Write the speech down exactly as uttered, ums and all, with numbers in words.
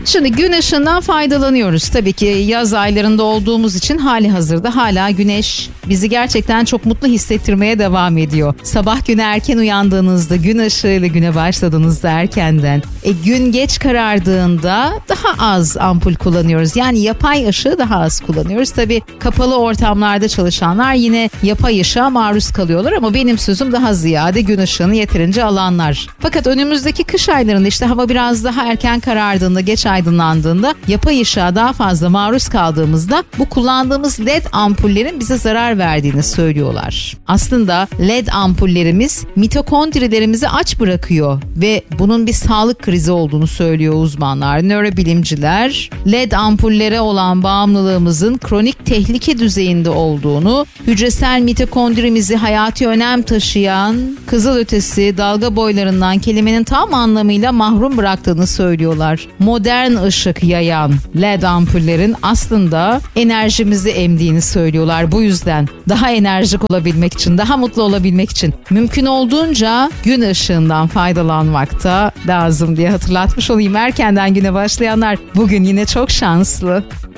Şimdi gün ışığından faydalanıyoruz. Tabii ki yaz aylarında olduğumuz için hali hazırda hala güneş bizi gerçekten çok mutlu hissettirmeye devam ediyor. Sabah güne erken uyandığınızda, gün ışığıyla güne başladığınızda erkenden, e, gün geç karardığında daha az ampul kullanıyoruz. Yani yapay ışığı daha az kullanıyoruz. Tabii kapalı ortamlarda çalışanlar yine yapay ışığa maruz kalıyorlar ama benim sözüm daha ziyade gün ışığını yeterince alanlar. Fakat önümüzdeki kış aylarında işte hava biraz daha erken karardığında, geç aydınlandığında, yapay ışığa daha fazla maruz kaldığımızda bu kullandığımız led ampullerin bize zarar verdiğini söylüyorlar. Aslında led ampullerimiz mitokondrilerimizi aç bırakıyor ve bunun bir sağlık krizi olduğunu söylüyor uzmanlar, nörobilimciler. Led ampullere olan bağımlılığımızın kronik tehlike düzeyinde olduğunu, hücresel mitokondrimizi hayati önem taşıyan kızılötesi dalga boylarından kelimenin tam anlamıyla mahrum bıraktığını söylüyorlar. Modern ışık yayan led ampullerin aslında enerjimizi emdiğini söylüyorlar. Bu yüzden daha enerjik olabilmek için, daha mutlu olabilmek için mümkün olduğunca gün ışığından faydalanmakta lazım diye hatırlatmış olayım. Erkenden güne başlayanlar bugün yine çok şanslı.